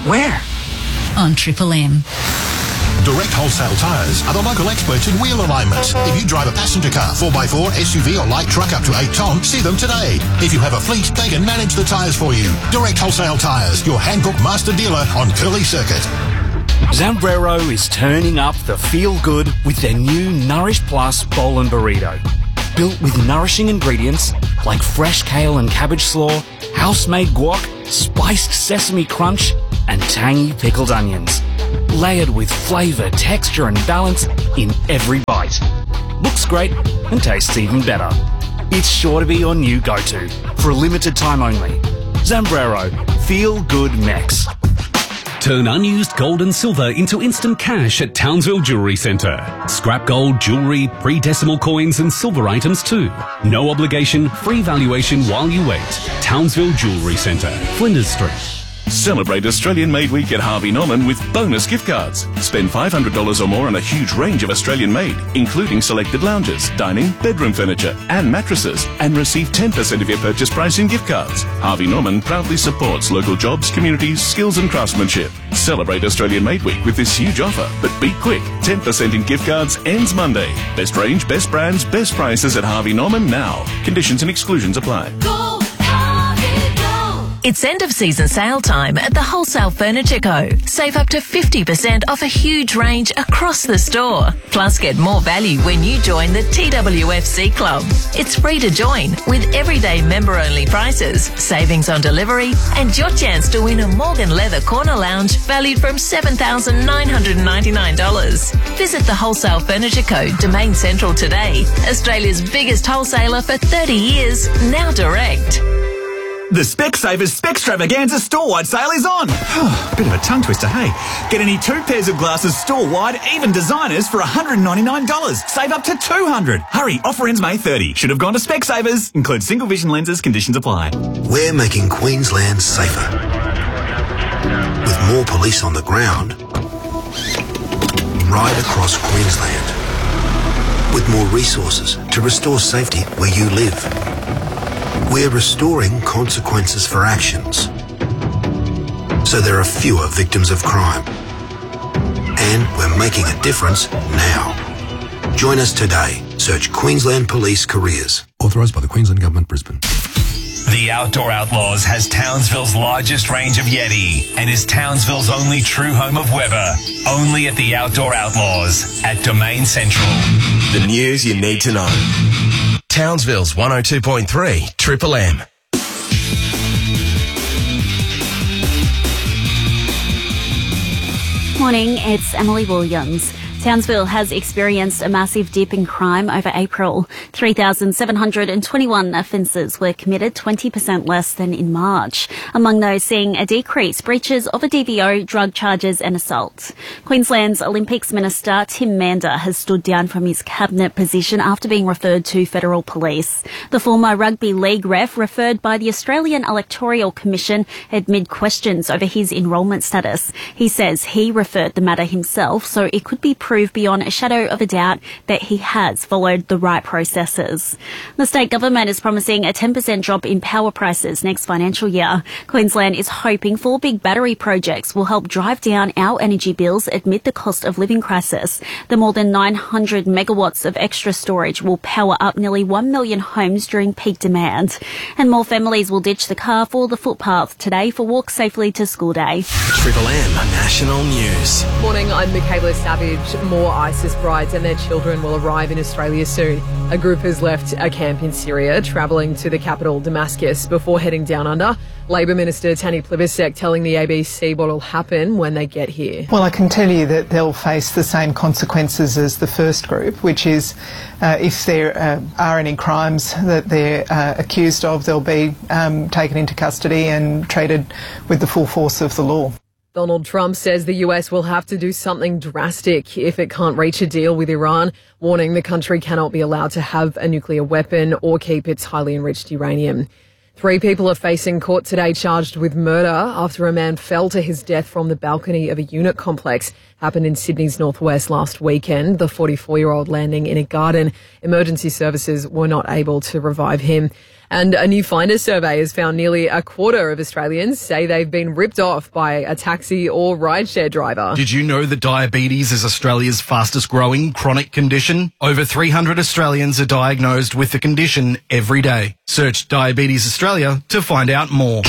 Where? On Triple M. Direct Wholesale Tyres are the local experts in wheel alignment. If you drive a passenger car, 4x4, SUV or light truck up to 8 tonne, see them today. If you have a fleet, they can manage the tyres for you. Direct Wholesale Tyres, your Hankook master dealer on Curly Circuit. Zambrero is turning up the feel-good with their new Nourish Plus Bowl and Burrito. Built with nourishing ingredients like fresh kale and cabbage slaw, house-made guac, spiced sesame crunch, and tangy pickled onions. Layered with flavour, texture and balance in every bite. Looks great and tastes even better. It's sure to be your new go-to for a limited time only. Zambrero, feel good Mex. Turn unused gold and silver into instant cash at Townsville Jewellery Centre. Scrap gold, jewellery, pre-decimal coins and silver items too. No obligation, free valuation while you wait. Townsville Jewellery Centre, Flinders Street. Celebrate Australian Made Week at Harvey Norman with bonus gift cards. Spend $500 or more on a huge range of Australian made, including selected lounges, dining, bedroom furniture and mattresses, and receive 10% of your purchase price in gift cards. Harvey Norman proudly supports local jobs, communities, skills and craftsmanship. Celebrate Australian Made Week with this huge offer, but be quick. 10% in gift cards ends Monday. Best range, best brands, best prices at Harvey Norman now. Conditions and exclusions apply. It's end-of-season sale time at the Wholesale Furniture Co. Save up to 50% off a huge range across the store. Plus, get more value when you join the TWFC Club. It's free to join with everyday member-only prices, savings on delivery, and your chance to win a Morgan Leather Corner Lounge valued from $7,999. Visit the Wholesale Furniture Co. Domain Central today. Australia's biggest wholesaler for 30 years, now direct. The Specsavers Spextravaganza store-wide sale is on. Bit of a tongue twister, hey? Get any 2 pairs of glasses store-wide, even designers, for $199. Save up to $200. Hurry, offer ends May 30. Should have gone to Specsavers. Includes single vision lenses, conditions apply. We're making Queensland safer. With more police on the ground, right across Queensland. With more resources to restore safety where you live. We're restoring consequences for actions, so there are fewer victims of crime. And we're making a difference now. Join us today. Search Queensland Police Careers. Authorised by the Queensland Government, Brisbane. The Outdoor Outlaws has Townsville's largest range of Yeti and is Townsville's only true home of Weber. Only at the Outdoor Outlaws at Domain Central. The news you need to know. Townsville's 102.3 Triple M. Morning, it's Emily Williams. Townsville has experienced a massive dip in crime over April. 3,721 offences were committed, 20% less than in March. Among those seeing a decrease, breaches of a DVO, drug charges and assault. Queensland's Olympics Minister Tim Mander has stood down from his cabinet position after being referred to federal police. The former rugby league ref, referred by the Australian Electoral Commission, amid questions over his enrolment status. He says he referred the matter himself, so it could be prove beyond a shadow of a doubt that he has followed the right processes. The state government is promising a 10% drop in power prices next financial year. Queensland is hoping 4 big battery projects will help drive down our energy bills amid the cost of living crisis. The more than 900 megawatts of extra storage will power up nearly 1 million homes during peak demand. And more families will ditch the car for the footpath today for Walk Safely to School Day. Triple M National News. Morning, I'm Michaela Savage. More ISIS brides and their children will arrive in Australia soon. A group has left a camp in Syria, travelling to the capital Damascus before heading down under. Labor Minister Tani Plibersek telling the ABC what will happen when they get here. Well, I can tell you that they'll face the same consequences as the first group, which is if there are any crimes that they're accused of, they'll be taken into custody and treated with the full force of the law. Donald Trump says the US will have to do something drastic if it can't reach a deal with Iran, warning the country cannot be allowed to have a nuclear weapon or keep its highly enriched uranium. 3 people are facing court today charged with murder after a man fell to his death from the balcony of a unit complex. Happened in Sydney's northwest last weekend. The 44-year-old landing in a garden. Emergency services were not able to revive him. And a new Finder survey has found nearly a quarter of Australians say they've been ripped off by a taxi or rideshare driver. Did you know that diabetes is Australia's fastest growing chronic condition? Over 300 Australians are diagnosed with the condition every day. Search Diabetes Australia to find out more.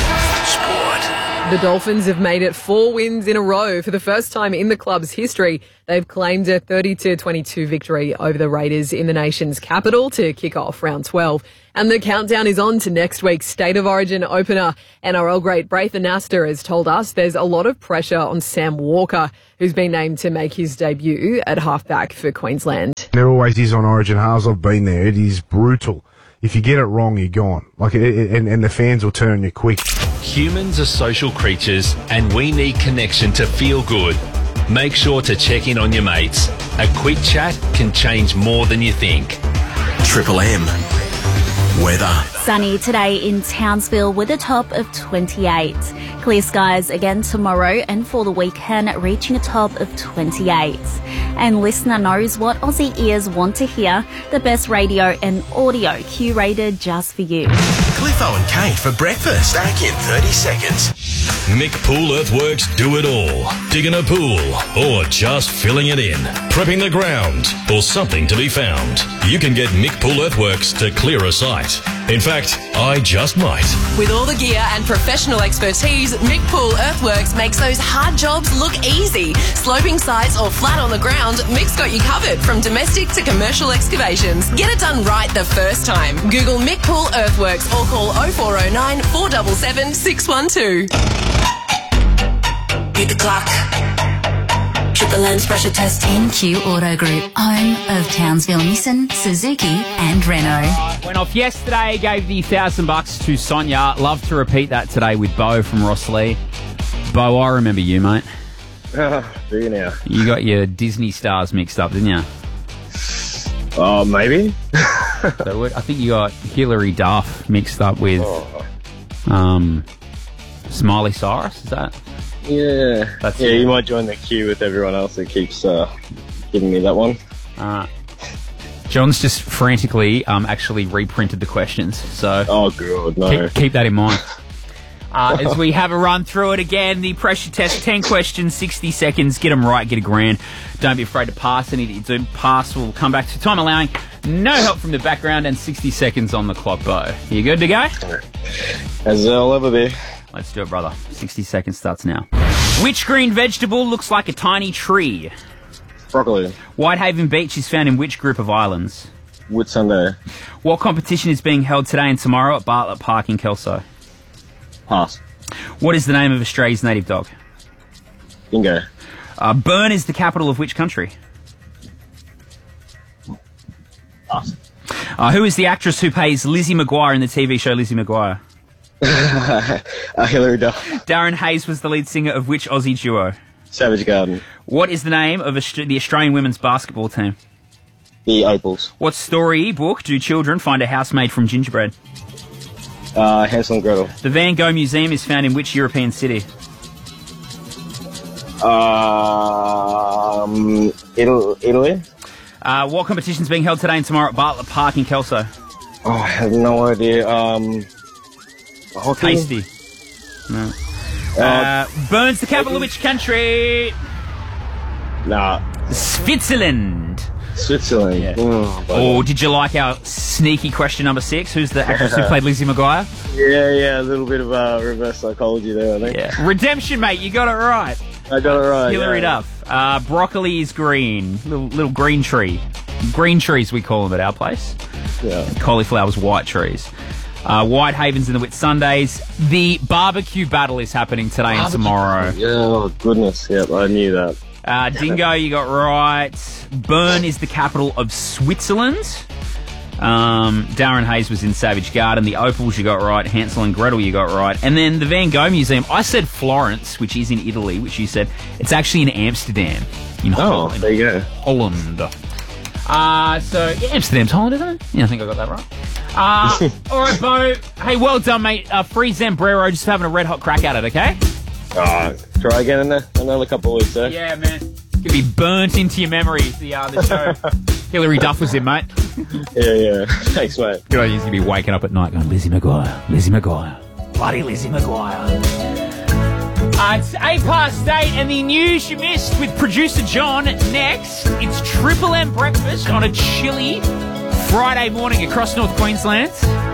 The Dolphins have made it 4 wins in a row for the first time in the club's history. They've claimed a 30-22 victory over the Raiders in the nation's capital to kick off round 12. And the countdown is on to next week's State of Origin opener. NRL great Braith Anasta has told us there's a lot of pressure on Sam Walker, who's been named to make his debut at halfback for Queensland. There always is on Origin halves. I've been there. It is brutal. If you get it wrong, you're gone. And the fans will turn you quick. Humans are social creatures and we need connection to feel good. Make sure to check in on your mates. A quick chat can change more than you think. Triple M. Weather. Sunny today in Townsville with a top of 28. Clear skies again tomorrow and for the weekend reaching a top of 28. And listener knows what Aussie ears want to hear. The best radio and audio curated just for you. Cliffo and Kate for breakfast. Back in 30 seconds. Mick Pool Earthworks do it all. Digging a pool or just filling it in. Prepping the ground or something to be found. You can get Mick Pool Earthworks to clear a site. In fact, I just might. With all the gear and professional expertise, Mick Pool Earthworks makes those hard jobs look easy. Sloping sites or flat on the ground, Mick's got you covered from domestic to commercial excavations. Get it done right the first time. Google Mick Pool Earthworks or call 0409 477 612. Beat the clock. Triple M's pressure test. NQ Auto Group, home of Townsville Nissan, Suzuki and Renault. Went off yesterday, gave the $1,000 to Sonia. Love to repeat that today with Bo from Rosslea. Bo, I remember you, mate. Do you now? You got your Disney stars mixed up, didn't you? Oh, maybe. So I think you got Hilary Duff mixed up with Smiley Cyrus, is that? Yeah. You might join the queue with everyone else that keeps giving me that one. John's just frantically actually reprinted the questions, so oh god, no. Keep that in mind. As we have a run through it again, the pressure test, 10 questions, 60 seconds, get them right, get a grand. Don't be afraid to pass. Any that you do pass will come back to time allowing. No help from the background and 60 seconds on the clock, Bo. You good to go? As I'll ever be. Let's do it, brother. 60 seconds starts now. Which green vegetable looks like a tiny tree? Broccoli. Whitehaven Beach is found in which group of islands? Whitsunday. What competition is being held today and tomorrow at Bartlett Park in Kelso? Pass. What is the name of Australia's native dog? Dingo. Bern is the capital of which country? Pass. Who is the actress who plays Lizzie McGuire in the TV show Lizzie McGuire? Hilary Duff. Darren Hayes was the lead singer of which Aussie duo? Savage Garden. What is the name of the Australian women's basketball team? The Opals. What storybook do children find a house made from gingerbread? Hansel and Gretel. The Van Gogh Museum is found in which European city? Italy. What competition is being held today and tomorrow at Bartlett Park in Kelso? Oh, I have no idea. Hockey? Tasty. No. Bern's the capital of which country? Nah. Switzerland. Switzerland. Yeah. Oh, did you like our sneaky question number 6? Who's the actress who played Lizzie McGuire? Yeah, a little bit of reverse psychology there, I think. Yeah. Redemption, mate, you got it right. I got it right. Hilary Duff. Broccoli is green. Little green tree. Green trees, we call them at our place. Yeah. Cauliflower's white trees. Whitehaven's in the Whitsundays. The barbecue battle is happening today and tomorrow. Yeah, oh, goodness. Yep, I knew that. Dingo, you got right. Bern is the capital of Switzerland. Darren Hayes was in Savage Garden. The Opals, you got right. Hansel and Gretel, you got right. And then the Van Gogh Museum, I said Florence, which is in Italy, which you said. It's actually in Amsterdam. In Holland. There you go. Holland. Amsterdam's Holland, isn't it? Yeah, I think I got that right. All right, Bo. Hey, well done, mate. Free Zambrero, just having a red-hot crack at it, okay? Try again in another couple of weeks, eh? Yeah, man. Could be burnt into your memory, the show. Hilary Duff was in, mate. Yeah. Thanks, mate. Good idea. He's going to be waking up at night going, Lizzie McGuire. Bloody Lizzie McGuire. It's 8:08 and the news you missed with producer John. Next, it's Triple M breakfast on a chilly Friday morning across North Queensland.